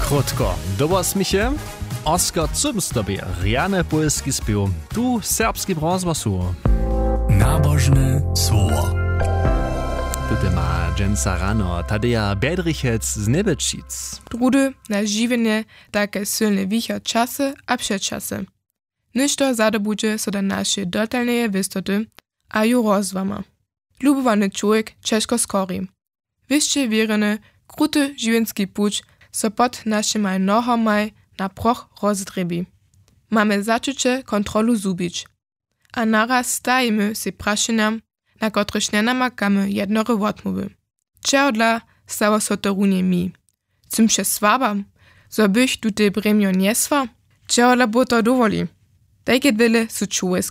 Krótko, do 8. Oskar Cym tobie rjane polski śpiew, tu serbskim rozgłosu. Nabożne słowo. Tutaj ma dżęca rano Tadeja Biedrichec z Nebečic. Drudy na žiwienie takie silne wicher czasy a przedczasy. Ništo zadobudźe so do nasze dotalneje wystoty, a ju rozwama. Lubowany człowiek ciężko skori. Wyższe wierny, kruty żywienski puć so pod naszymi nohomaj na proch rozdrebi. Mamy zacząć kontrolu zubić. A naraz stajemy się praszeniam, na kotryż nie namakamy jednory wotmowy. Czerdla stało so to runie mi. Cym się swabam, zo bych tutaj bremio nie swa? Czerdla bo to dowoli. Takie wiele su człowiek